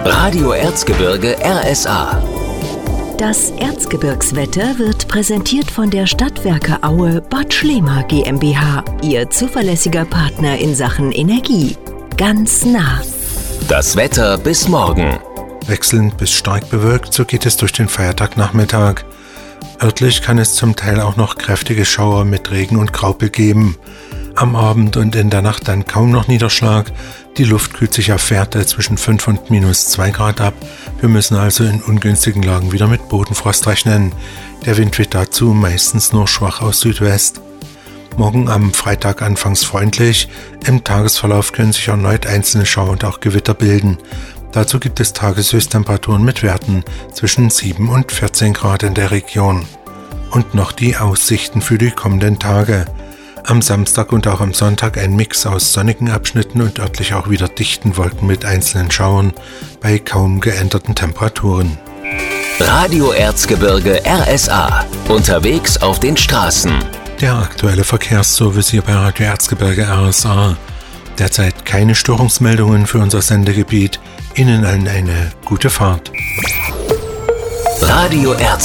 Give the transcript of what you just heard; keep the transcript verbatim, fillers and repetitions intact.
Radio Erzgebirge R S A. Das Erzgebirgswetter wird präsentiert von der Stadtwerke Aue Bad Schlema GmbH, Ihr zuverlässiger Partner in Sachen Energie. Ganz nah. Das Wetter bis morgen. Wechselnd bis stark bewölkt, so geht es durch den Feiertagnachmittag. Örtlich kann es zum Teil auch noch kräftige Schauer mit Regen und Graupel geben. Am Abend und in der Nacht dann kaum noch Niederschlag. Die Luft kühlt sich auf Werte zwischen fünf und minus zwei Grad ab. Wir müssen also in ungünstigen Lagen wieder mit Bodenfrost rechnen. Der Wind weht dazu meistens nur schwach aus Südwest. Morgen am Freitag anfangs freundlich. Im Tagesverlauf können sich erneut einzelne Schauer und auch Gewitter bilden. Dazu gibt es Tageshöchsttemperaturen mit Werten zwischen sieben und vierzehn Grad in der Region. Und noch die Aussichten für die kommenden Tage. Am Samstag und auch am Sonntag ein Mix aus sonnigen Abschnitten und örtlich auch wieder dichten Wolken mit einzelnen Schauern bei kaum geänderten Temperaturen. Radio Erzgebirge R S A. Unterwegs auf den Straßen. Der aktuelle Verkehrsservice hier bei Radio Erzgebirge R S A. Derzeit keine Störungsmeldungen für unser Sendegebiet. Ihnen allen eine gute Fahrt. Radio Erzgebirge.